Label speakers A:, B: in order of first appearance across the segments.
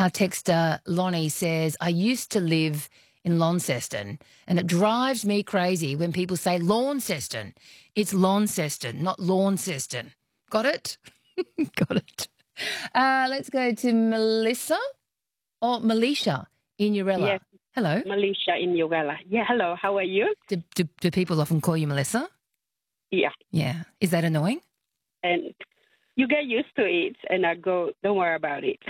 A: Our texter Lonnie says, I used to live in Launceston and it drives me crazy when people say Launceston. It's Launceston, not Launceston. Got it? Got it. Let's go to Melissa or Melisha in Urella.
B: Yes.
A: Hello.
B: Melisha in Urella. Yeah, hello. How are you?
A: Do people often call you Melissa?
B: Yeah.
A: Yeah. Is that annoying?
B: And you get used to it, and I go, don't worry about it.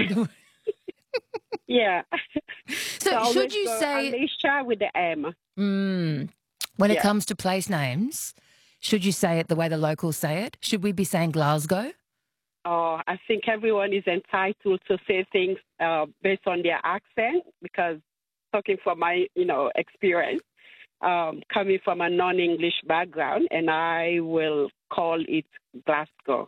B: Yeah.
A: So should you say
B: Alicia with the M?
A: When it comes to place names, should you say it the way the locals say it? Should we be saying Glasgow?
B: Oh, I think everyone is entitled to say things based on their accent, because talking from my, experience, coming from a non-English background, and I will call it Glasgow.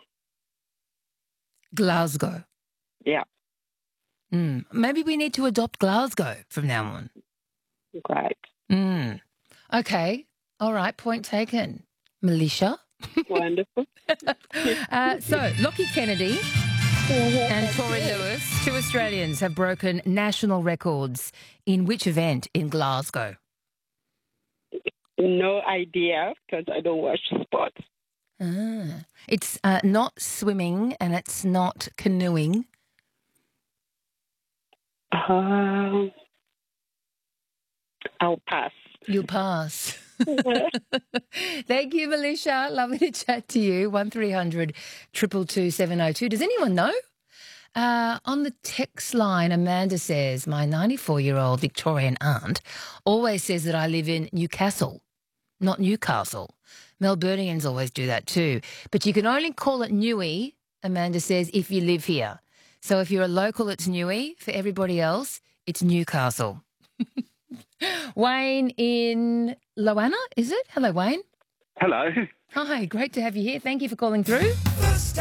A: Glasgow.
B: Yeah.
A: Maybe we need to adopt Glasgow from now on.
B: Right.
A: Okay. All right. Point taken. Melisha.
B: Wonderful.
A: So, Lockie Kennedy and Tori Lewis, two Australians, have broken national records in which event in Glasgow?
B: No idea, because I don't watch sports.
A: It's not swimming and it's not canoeing.
B: I'll pass.
A: You'll pass. Thank you, Melisha. Lovely to chat to you. 1300 222 702. Does anyone know? On the text line, Amanda says, my 94-year-old Victorian aunt always says that I live in Newcastle, not Newcastle. Melburnians always do that too. But you can only call it Newey, Amanda says, if you live here. So if you're a local, it's Newey. For everybody else, it's Newcastle. Wayne in Loanna, is it? Hello, Wayne.
C: Hello.
A: Hi, great to have you here. Thank you for calling through.
C: Yes.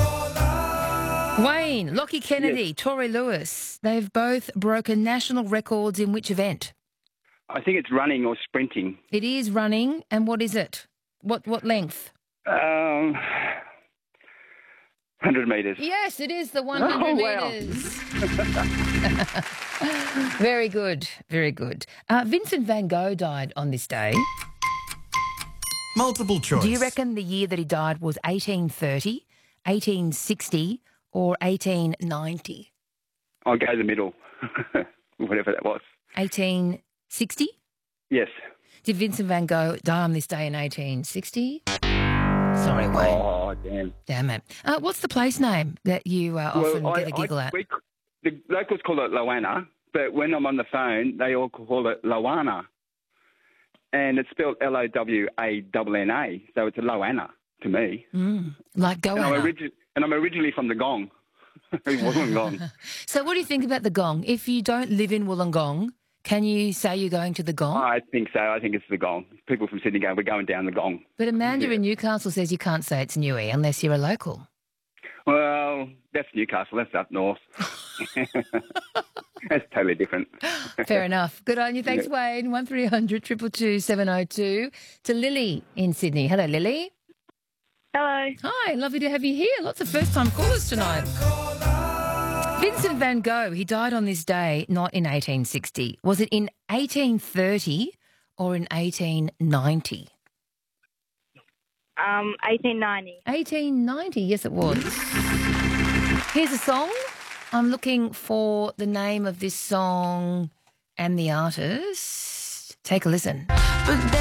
A: Wayne, Lockie Kennedy, Tori Lewis, they've both broken national records in which event?
C: I think it's running or sprinting.
A: It is running, and what is it? What length?
C: 100 metres.
A: Yes, it is the 100 metres. Very good, very good. Vincent van Gogh died on this day.
D: Multiple choice.
A: Do you reckon the year that he died was 1830, 1860 or 1890?
C: I'll go the middle, whatever that was.
A: 1860?
C: Yes.
A: Did Vincent van Gogh die on this day in 1860? Sorry, Wayne.
C: Oh, damn.
A: Damn it. What's the place name that you often get a giggle at?
C: The locals call it Loanna, but when I'm on the phone, they all call it Loanna. And it's spelled L-O-W-A-N-N-A, so it's a Loanna to me.
A: Like Goanna.
C: And I'm originally from the Gong, Wollongong.
A: So what do you think about the Gong? If you don't live in Wollongong, can you say you're going to the Gong?
C: I think so. I think it's the Gong. People from Sydney go, we're going down the Gong.
A: But Amanda in Newcastle says you can't say it's Newey unless you're a local.
C: Well, that's Newcastle. That's up north. That's totally different.
A: Fair enough. Good on you. Thanks, Wayne. 1300 222 702. To Lily in Sydney. Hello, Lily.
E: Hello.
A: Hi, lovely to have you here. Lots of first-time callers tonight. Vincent van Gogh, he died on this day, not in 1860. Was it in 1830 or in 1890?
E: 1890.
A: 1890, yes it was. Here's a song. I'm looking for the name of this song and the artist. Take a listen.